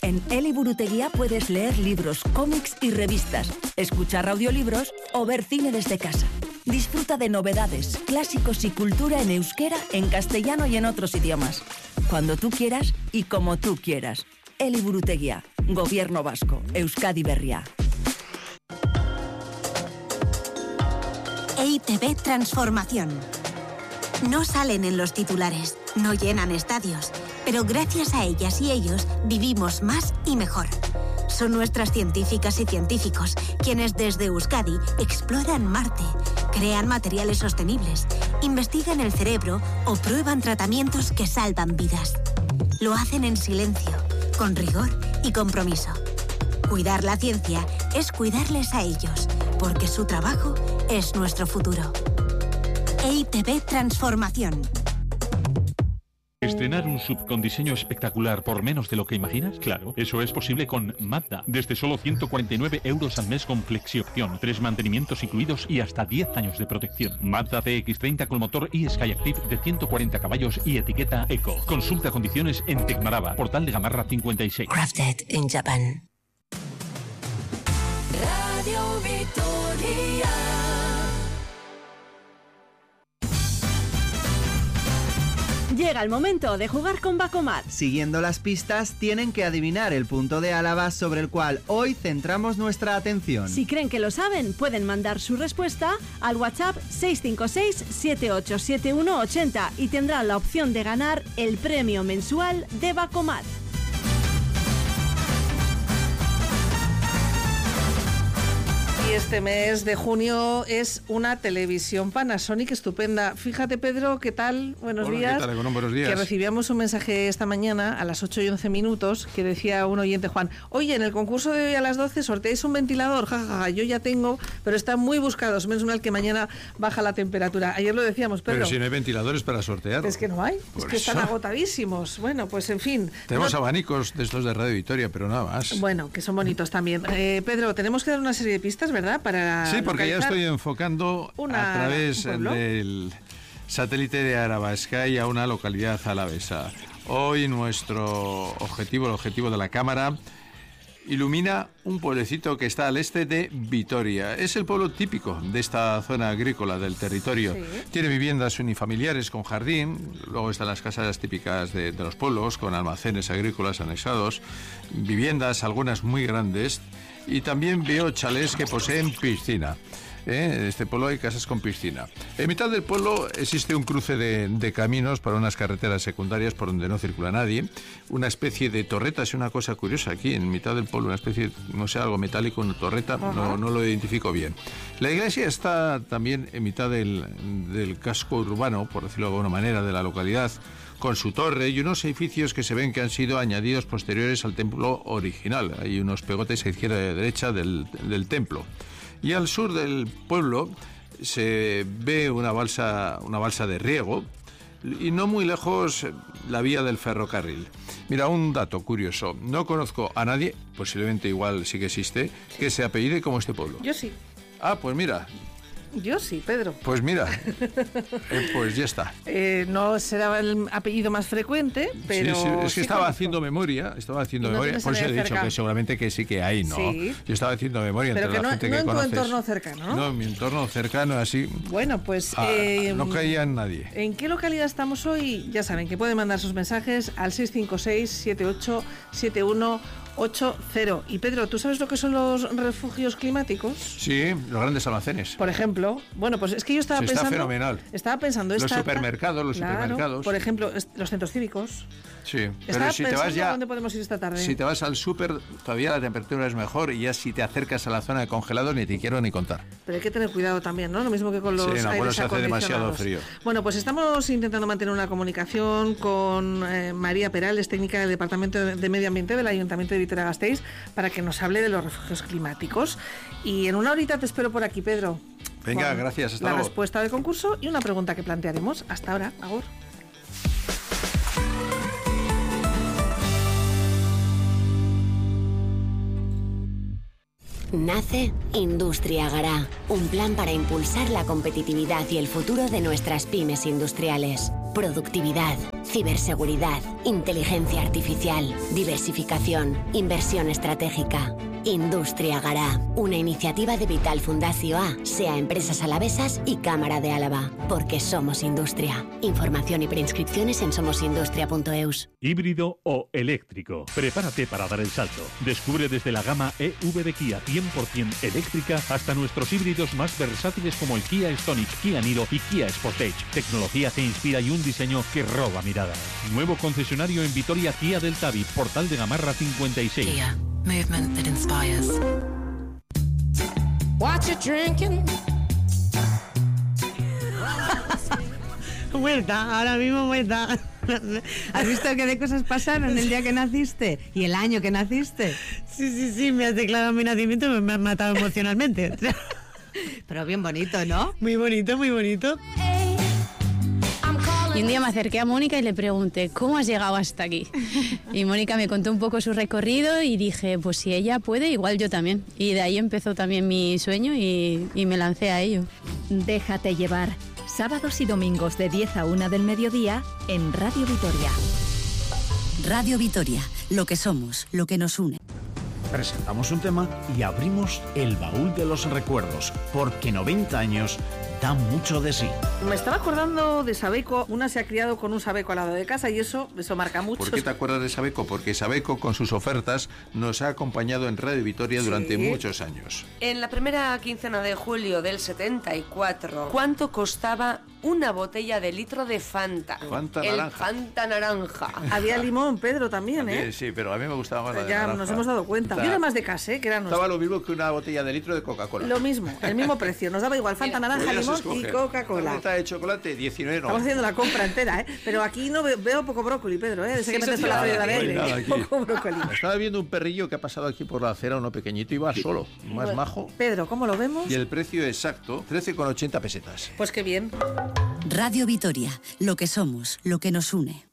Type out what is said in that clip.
En Eliburutegia puedes leer libros, cómics y revistas, escuchar audiolibros o ver cine desde casa. Disfruta de novedades, clásicos y cultura en euskera, en castellano y en otros idiomas. Cuando tú quieras y como tú quieras. Eliburutegia, Gobierno Vasco, Euskadi Berria. EITB Transformación. No salen en los titulares, no llenan estadios, pero gracias a ellas y ellos vivimos más y mejor. Son nuestras científicas y científicos quienes desde Euskadi exploran Marte, crean materiales sostenibles, investigan el cerebro o prueban tratamientos que salvan vidas. Lo hacen en silencio, con rigor y compromiso. Cuidar la ciencia es cuidarles a ellos, porque su trabajo es nuestro futuro. EITB Transformación. ¿Estrenar un SUV con diseño espectacular por menos de lo que imaginas? Claro, eso es posible con Mazda. Desde solo 149 euros al mes con flexiopción, 3 mantenimientos incluidos y hasta 10 años de protección. Mazda CX-30 con motor iSkyactiv de 140 caballos y etiqueta Eco. Consulta condiciones en Tecmaraba, Portal de Gamarra 56. Crafted in Japan. Radio Vitoria. Llega el momento de jugar con Bacomat. Siguiendo las pistas, tienen que adivinar el punto de Álava sobre el cual hoy centramos nuestra atención. Si creen que lo saben, pueden mandar su respuesta al WhatsApp 656-787180 y tendrán la opción de ganar el premio mensual de Bacomat. Y este mes de junio es una televisión Panasonic estupenda. Fíjate, Pedro, ¿qué tal? Buenos días. ¿Qué tal? Bueno, buenos días. Que recibíamos un mensaje esta mañana a las 8:11 que decía un oyente, Juan, oye, en el concurso de hoy a las 12 sorteáis un ventilador, jajaja, yo ya tengo, pero están muy buscados, menos mal que mañana baja la temperatura. Ayer lo decíamos, Pedro. Pero si no hay ventiladores para sortear. Es que no hay, Por es que eso. están agotadísimos. Bueno, pues en fin. Tenemos abanicos de estos de Radio Victoria, pero nada más. Bueno, que son bonitos también. Pedro, tenemos que dar una serie de pistas, ¿verdad? Para sí, porque ya localizar estoy enfocando a través del satélite de Arabascay a una localidad alavesa. Hoy nuestro objetivo, el objetivo de la cámara, ilumina un pueblecito que está al este de Vitoria. Es el pueblo típico de esta zona agrícola del territorio. Sí. Tiene viviendas unifamiliares con jardín, luego están las casas típicas de los pueblos con almacenes agrícolas anexados, viviendas, algunas muy grandes, y también veo chalés que poseen piscina. En este pueblo hay casas con piscina. En mitad del pueblo existe un cruce de caminos para unas carreteras secundarias por donde no circula nadie. Una especie de torreta, es una cosa curiosa aquí, en mitad del pueblo, una especie, no sé, algo metálico, una torreta, no lo identifico bien. La iglesia está también en mitad del casco urbano, por decirlo de alguna manera, de la localidad, con su torre y unos edificios que se ven que han sido añadidos posteriores al templo original. Hay unos pegotes a izquierda y a derecha del templo. Y al sur del pueblo se ve una balsa de riego y no muy lejos la vía del ferrocarril. Mira, un dato curioso. No conozco a nadie, posiblemente igual sí que existe, que se apellide como este pueblo. Yo sí. Ah, pues mira. Yo sí, Pedro. Pues mira, pues ya está. No será el apellido más frecuente, pero... Sí, es que estaba haciendo memoria, por eso he dicho que seguramente que sí que hay, ¿no? Sí. Yo estaba haciendo memoria pero entre la gente que conoces. Pero no en tu entorno cercano, ¿no? No, en mi entorno cercano, así... Bueno, pues... no caía en nadie. ¿En qué localidad estamos hoy? Ya saben que pueden mandar sus mensajes al 656-787180. Y Pedro, ¿tú sabes lo que son los refugios climáticos? Sí, los grandes almacenes. Por ejemplo, bueno, pues es que yo estaba pensando... Está fenomenal. Estaba pensando... Los supermercados. Por ejemplo, los centros cívicos. Sí, pero si te vas ya... ¿A dónde podemos ir esta tarde? Si te vas al súper, todavía la temperatura es mejor y ya si te acercas a la zona de congelados ni te quiero ni contar. Pero hay que tener cuidado también, ¿no? Lo mismo que con los aires acondicionados. Se hace demasiado frío. Bueno, pues estamos intentando mantener una comunicación con María Perales, técnica del Departamento de Medio Ambiente del Ayuntamiento de Vitoria-Gasteiz, para que nos hable de los refugios climáticos. Y en una horita te espero por aquí, Pedro. Venga, gracias. Hasta luego. La respuesta del concurso y una pregunta que plantearemos. Hasta ahora, agur. Nace Industria Gará, un plan para impulsar la competitividad y el futuro de nuestras pymes industriales. Productividad, Ciberseguridad, inteligencia artificial, diversificación, inversión estratégica. Industria Gará, una iniciativa de Vital Fundació A, SEA Empresas Alavesas y Cámara de Álava, porque somos industria. Información y preinscripciones en somosindustria.eus. Híbrido o eléctrico. Prepárate para dar el salto. Descubre desde la gama EV de Kia 100% eléctrica hasta nuestros híbridos más versátiles como el Kia Stonic, Kia Niro y Kia Sportage. Tecnología que inspira y un diseño que roba miradas. Nuevo concesionario en Vitoria Kia del Tabi, Portal de Gamarra 56. Kia. Movement that inspires. What you drinking? Muerta, ahora mismo muerta. ¿Has visto qué de cosas pasaron el día que naciste y el año que naciste? Sí, me has declarado mi nacimiento y me has matado emocionalmente. Pero bien bonito, ¿no? Muy bonito, muy bonito. Y un día me acerqué a Mónica y le pregunté, ¿cómo has llegado hasta aquí? Y Mónica me contó un poco su recorrido y dije, pues si ella puede, igual yo también. Y de ahí empezó también mi sueño y me lancé a ello. Déjate llevar. Sábados y domingos de 10 a 1 del mediodía en Radio Vitoria. Radio Vitoria, lo que somos, lo que nos une. Presentamos un tema y abrimos el baúl de los recuerdos, porque 90 años da mucho de sí. Me estaba acordando de Sabeco. Una se ha criado con un Sabeco al lado de casa y eso marca mucho. ¿Por qué te acuerdas de Sabeco? Porque Sabeco con sus ofertas nos ha acompañado en Radio Vitoria durante muchos años. En la primera quincena de julio del 74, ¿cuánto costaba una botella de litro de Fanta? Fanta el naranja. Fanta naranja. Había limón, Pedro, también, ¿eh? Sí, pero a mí me gustaba más la de ya naranja. nos hemos dado cuenta. Yo era más de casa, que era nuestro. Estaba lo mismo que una botella de litro de Coca-Cola. Lo mismo, el mismo precio. Nos daba igual Fanta naranja, limón y Coca-Cola. Fanta de chocolate, 19,90. Estamos haciendo la compra entera, ¿eh? Pero aquí no veo poco brócoli, Pedro, ¿eh? Desde que metes la freída verde. Poco brócoli. Estaba viendo un perrillo que ha pasado aquí por la acera, uno pequeñito, iba solo, más majo. Pedro, ¿cómo lo vemos? Y el precio exacto, 13,80 pesetas. Pues qué bien. Radio Vitoria, lo que somos, lo que nos une.